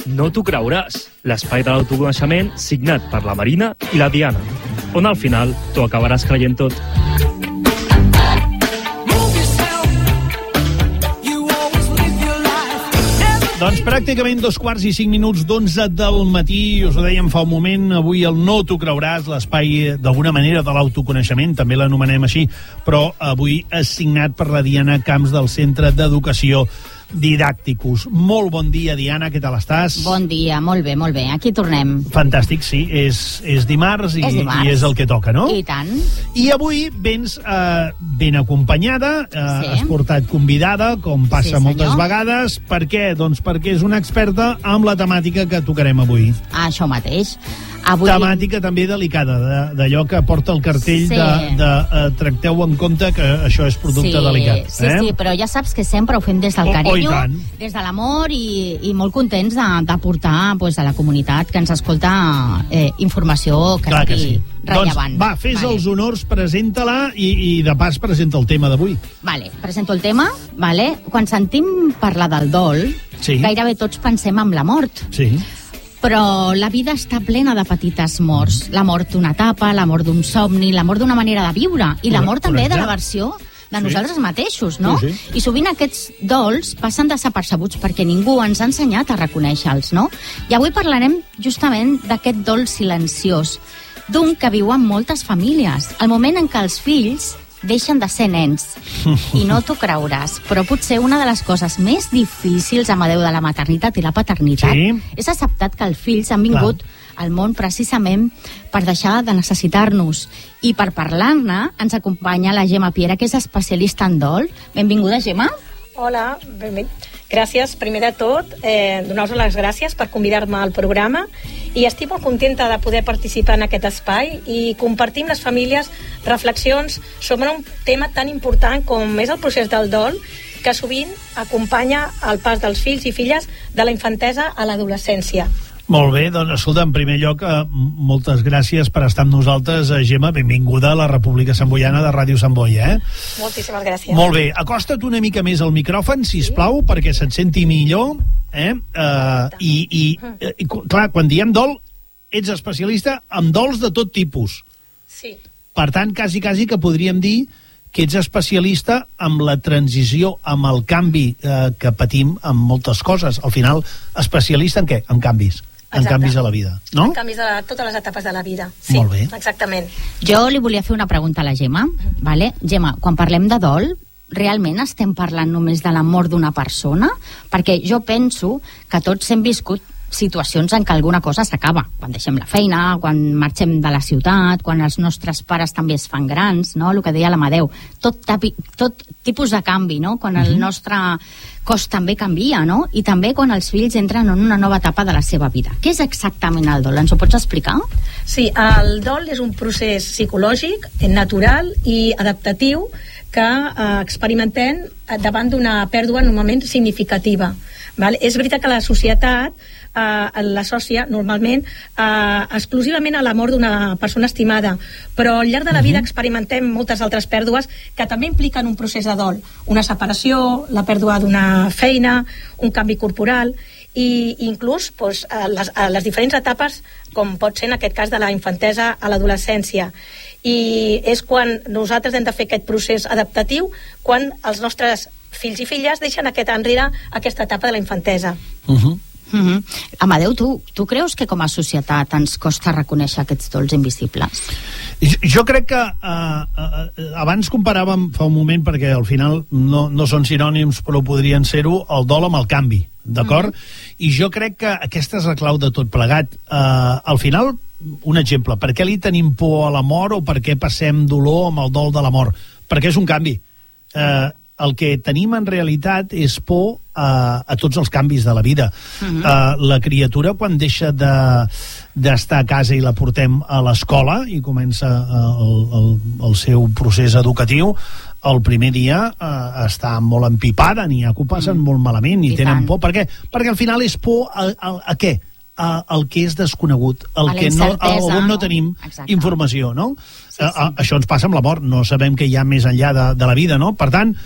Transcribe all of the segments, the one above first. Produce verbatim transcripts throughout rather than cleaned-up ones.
No t'ho creuràs, l'espai de l'autoconeixement signat per la Marina i la Diana, on al final t'ho acabaràs creient tot. Doncs pràcticament dos quarts i cinc minuts d'onze del matí, us ho dèiem fa un moment, avui el No t'ho creuràs, l'espai d'alguna manera de l'autoconeixement, també l'anomenem així, però avui és signat per la Diana Camps del Centre d'Educació Didàcticus. Molt bon dia, Diana, què tal estàs? Bon dia, molt bé, molt bé, aquí tornem. Fantàstic, sí, és, és dimarts, i, és dimarts i és el que toca, no? I tant. I avui vens eh, ben acompanyada, eh, Sí. has portat convidada, com passa Sí, moltes senyor. vegades. Per què? Doncs perquè és una experta amb la temàtica que tocarem avui. Això mateix. Avui... Temàtica també delicada, de- d'allò que porta el cartell Sí. de, de eh, tracteu en compte que això és producte sí, delicat. Sí, eh? sí, però ja saps que sempre ho fem des del Oh, oh, i carinyo, tant. des de l'amor i, i molt contents de- d'aportar pues, a la comunitat que ens escolta eh, informació que Clar que sigui sí. rellevant. Doncs va, fes Vale. els honors, presenta-la i, i de pas presenta el tema d'avui. Vale, presento el tema. Vale. Quan sentim parlar del dol, Sí. gairebé tots pensem en la mort. Sí. Però la vida està plena de petites morts. La mort d'una etapa, la mort d'un somni, la mort d'una manera de viure i la mort també de la versió de Sí. nosaltres mateixos, no? Sí, sí. I sovint aquests dols passen desapercebuts perquè ningú ens ha ensenyat a reconèixer-los, no? I avui parlarem justament d'aquest dol silenciós, d'un que viuen moltes famílies. El moment en què els fills deixen de ser nens. I no t'ho creuràs, però potser una de les coses més difícils, Amadeu, de la maternitat i la paternitat Sí. és acceptar que els fills han vingut al món precisament per deixar de necessitar-nos. I per parlar-ne ens acompanya la Gemma Piera, que és especialista en dol. Benvinguda, Gemma. Hola, benvingut. Gràcies, primer de tot, eh, donar-vos les gràcies per convidar-me al programa i estic molt contenta de poder participar en aquest espai i compartir amb les famílies reflexions sobre un tema tan important com és el procés del dol, que sovint acompanya el pas dels fills i filles de la infantesa a l'adolescència. Molt bé, doncs escolta, en primer lloc, eh, moltes gràcies per estar amb nosaltres, eh, Gemma, benvinguda a la República Samboiana de Ràdio Sant Boi, eh? Moltíssimes gràcies. Molt bé, acosta't una mica més al micròfon, sisplau, perquè se't senti millor, eh? Uh, i, i, i, clar, quan diem dol, ets especialista en dols de tot tipus. Sí. Per tant, quasi, quasi que podríem dir que ets especialista amb la transició, amb el canvi eh, que patim amb moltes coses. Al final, especialista en què? En canvis. En Exacte. canvis a la vida, no? En canvis de totes les etapes de la vida. Sí, Molt bé. Exactament. Jo li volia fer una pregunta a la Gemma. Vale? Gemma, quan parlem de dol, realment estem parlant només de la mort d'una persona? Perquè jo penso que tots hem viscut situacions en què alguna cosa s'acaba, quan deixem la feina, quan marxem de la ciutat, quan els nostres pares també es fan grans, no? El que deia l'Amadeu, tot, tapi, tot tipus de canvi, no? Quan el nostre cos també canvia, no? I també quan els fills entren en una nova etapa de la seva vida. Què és exactament el dol? Ens ho pots explicar? Sí, el dol és un procés psicològic, natural i adaptatiu que eh, experimentem davant d'una pèrdua normalment significativa. Val? És veritat que la societat eh, l'associa normalment eh, exclusivament a la mort d'una persona estimada, però al llarg de la vida experimentem moltes altres pèrdues que també impliquen un procés de dol, una separació, la pèrdua d'una feina, un canvi corporal i inclús doncs, a les, a les diferents etapes, com pot ser en aquest cas de la infantesa a l'adolescència. I és quan nosaltres hem de fer aquest procés adaptatiu, quan els nostres fills i filles deixen aquest enrere aquesta etapa de la infantesa. Uh -huh. Mm-hmm. Amadeu, tu, tu creus que com a societat ens costa reconèixer aquests dols invisibles? Jo, jo crec que uh, uh, abans comparàvem fa un moment, perquè al final no, no són sinònims però podrien ser-ho, el dol amb el canvi, d'acord? Mm-hmm. I jo crec que aquesta és la clau de tot plegat. Uh, al final, un exemple, per què li tenim por a la mort o per què passem dolor amb el dol de la mort? Perquè és un canvi. Uh, el que tenim en realitat és por a, a tots els canvis de la vida. Uh-huh. uh, la criatura, quan deixa de d'estar a casa i la portem a l'escola i comença uh, el, el, el seu procés educatiu, el primer dia uh, està molt empipada, n'hi ha que ho passen mm. molt malament i, I tenen tant. por. Per què? Perquè al final és por a, a, a què? A, el que és desconegut, el que no, on no tenim Exacte. informació, no? Sí, sí. A, a, això ens passa amb la mort, no sabem què hi ha més enllà de, de la vida, no? Per tant,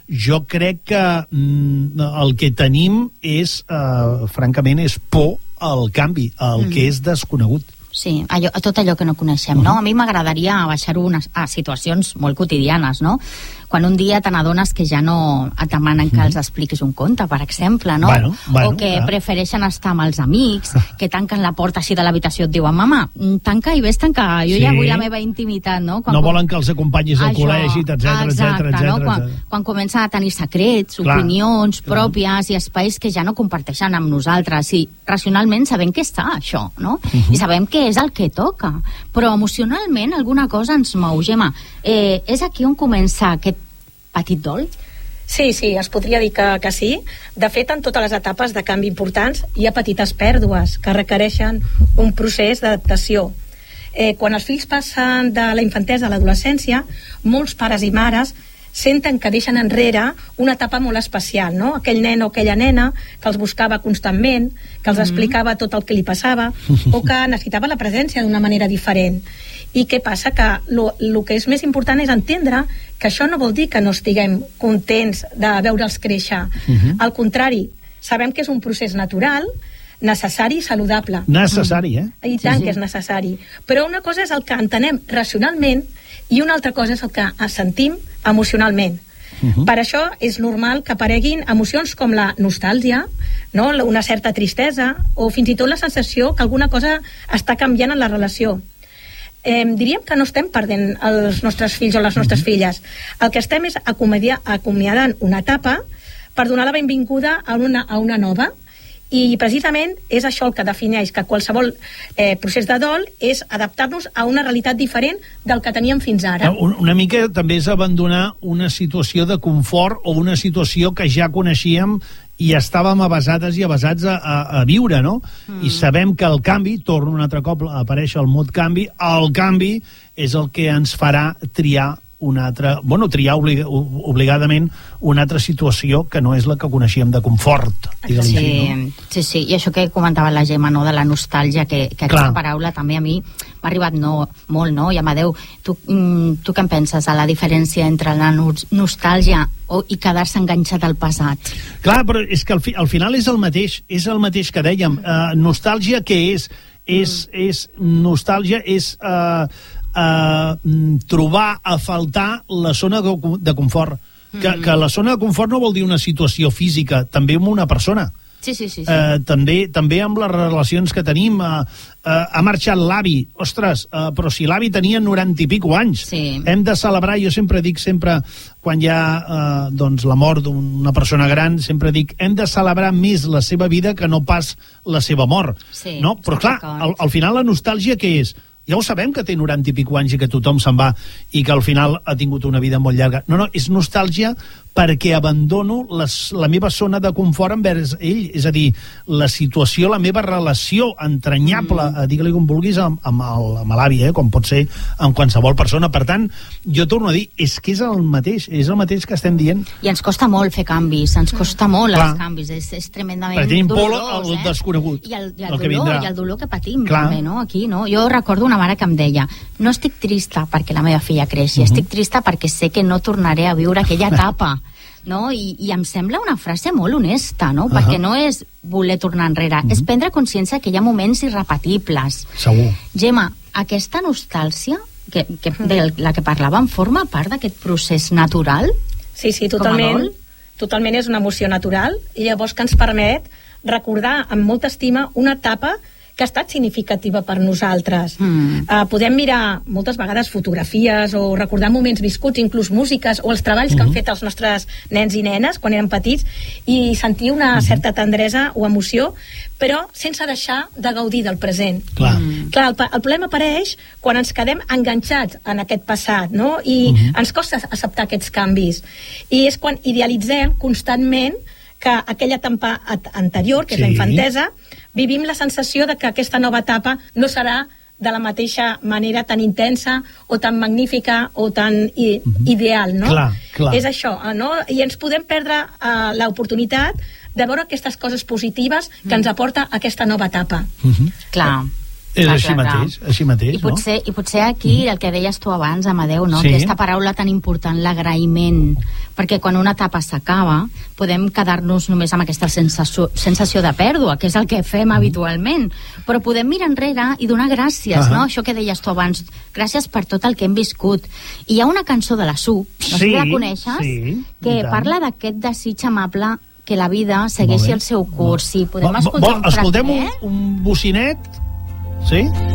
jo crec que mm, el que tenim és, eh, francament, és por al canvi, al mm. que és desconegut. Sí, allò, tot allò que no coneixem, uh-huh. no? A mi m'agradaria baixar-ho a situacions molt quotidianes, no? Quan un dia te n'adones que ja no et demanen que els expliquis un conte, per exemple, no? Bueno, bueno, o que clar. prefereixen estar amb els amics, que tanquen la porta així de l'habitació, et diuen, mama, tanca i vés tancar, jo sí. ja vull la meva intimitat, no? Quan no volen que els acompanyis al col·legi, etcètera, etcètera, etcètera. No? Quan, quan comencen a tenir secrets, clar, opinions clar. pròpies i espais que ja no comparteixen amb nosaltres, i racionalment sabem que està això, no? Uh-huh. I sabem que és el que toca, però emocionalment alguna cosa ens mou. Gemma, eh, és aquí on comença aquest petit dol? Sí, sí, es podria dir que, que sí. De fet, en totes les etapes de canvi importants hi ha petites pèrdues que requereixen un procés d'adaptació. Eh, quan els fills passen de la infantesa a l'adolescència, molts pares i mares senten que deixen enrere una etapa molt especial, no? Aquell nen o aquella nena que els buscava constantment, que els mm-hmm. explicava tot el que li passava, o que necessitava la presència d'una manera diferent. I què passa? Que el que és més important és entendre que això no vol dir que no estiguem contents de veure'ls créixer. Mm-hmm. Al contrari, sabem que és un procés natural, necessari i saludable. Necessari, eh? I tant sí, sí. que és necessari. Però una cosa és el que entenem racionalment i una altra cosa és el que sentim emocionalment. Uh-huh. Per això és normal que apareguin emocions com la nostàlgia, no? Una certa tristesa, o fins i tot la sensació que alguna cosa està canviant en la relació. Eh, diríem que no estem perdent els nostres fills o les nostres uh-huh. filles. El que estem és acomiadar, acomiadant una etapa per donar la benvinguda a una, a una nova. I precisament és això el que defineix que qualsevol eh, procés de dol és adaptar-nos a una realitat diferent del que teníem fins ara. Una mica també és abandonar una situació de confort o una situació que ja coneixíem i estàvem avasades i avasats a, a, a viure, no? Mm. I sabem que el canvi, torna un altre cop a aparèixer el mot canvi, el canvi és el que ens farà triar una altra, bueno, triar obliga, obligadament una altra situació que no és la que coneixíem de confort. Sí, així, no? sí, sí, i això que comentava la Gemma, no, de la nostàlgia, que, que aquesta Clar. paraula també a mi m'ha arribat no, molt, no? I Amadeu, tu, tu què en penses a la diferència entre la nostàlgia o, i quedar-se enganxat al passat? Clar, però és que al, fi, al final és el mateix, és el mateix que dèiem. Uh, nostàlgia què és? És, mm. és nostàlgia és... Uh, Uh, trobar a faltar la zona de, de confort. Que, mm-hmm. que la zona de confort no vol dir una situació física, també amb una persona. Sí, sí, sí. sí. Uh, també, també amb les relacions que tenim. Uh, uh, ha marxat l'avi. Ostres, uh, però si l'avi tenia noranta i pico anys. Sí. Hem de celebrar, jo sempre dic, sempre quan hi ha uh, doncs, la mort d'una persona gran, sempre dic, hem de celebrar més la seva vida que no pas la seva mort. Sí, no? Però clar, al, al final la nostàlgia què és? Ja ho sabem que té noranta i pico anys i que tothom se'n va i que al final ha tingut una vida molt llarga. No, no, és nostàlgia perquè abandono les, la meva zona de confort envers ell, és a dir, la situació, la meva relació entranyable, mm. digue-li com vulguis, amb, amb, el, amb l'avi, eh, com pot ser amb qualsevol persona. Per tant, jo torno a dir, és que és el mateix, és el mateix que estem dient. I ens costa molt fer canvis, ens costa molt Clar. els canvis, és, és tremendament perquè tenim dolorós. por al eh? desconegut. I el, i el, el dolor, que vindrà. I el dolor que patim, Clar. també, no? Aquí, no? Jo recordo una mare que em deia, no estic trista perquè la meva filla creixi, uh-huh. estic trista perquè sé que no tornaré a viure aquella etapa. No? I, i em sembla una frase molt honesta, no? Uh-huh. Perquè no és voler tornar enrere, uh-huh. és prendre consciència que hi ha moments irrepetibles. Segur. Gemma, aquesta nostàlgia que, que, de la que parlàvem forma part d'aquest procés natural? Sí, sí, totalment. Totalment és una emoció natural i llavors que ens permet recordar amb molta estima una etapa que ha estat significativa per nosaltres. Mm. Uh, podem mirar moltes vegades fotografies o recordar moments viscuts, inclús músiques o els treballs mm-hmm. que han fet els nostres nens i nenes quan eren petits i sentir una mm-hmm. certa tendresa o emoció, però sense deixar de gaudir del present. Clar. Mm. Clar, el, el problema apareix quan ens quedem enganxats en aquest passat, no? I mm-hmm. ens costa acceptar aquests canvis. I és quan idealitzem constantment que aquella etapa anterior, que sí. és la infantesa, vivim la sensació de que aquesta nova etapa no serà de la mateixa manera tan intensa o tan magnífica o tan i, mm-hmm. ideal, no? Clar, clar. És això, no? I ens podem perdre uh, l'oportunitat de veure aquestes coses positives que mm. ens aporta aquesta nova etapa. Mm-hmm. Clar. És clar, així clar, mateix, clar. així mateix, I potser, no? I potser aquí, el que deies tu abans, Amadeu, no? Sí. Aquesta paraula tan important, l'agraïment, perquè quan una etapa s'acaba, podem quedar-nos només amb aquesta sensació, sensació de pèrdua, que és el que fem mm. habitualment, però podem mirar enrere i donar gràcies, uh-huh. no? Això que deies tu abans, gràcies per tot el que hem viscut. I hi ha una cançó de la S U, no sé si la coneixes, sí, que parla d'aquest desig amable que la vida segueixi el seu curs. Si podem escoltar un Escoltem fragment? un, un bocinet. Sí?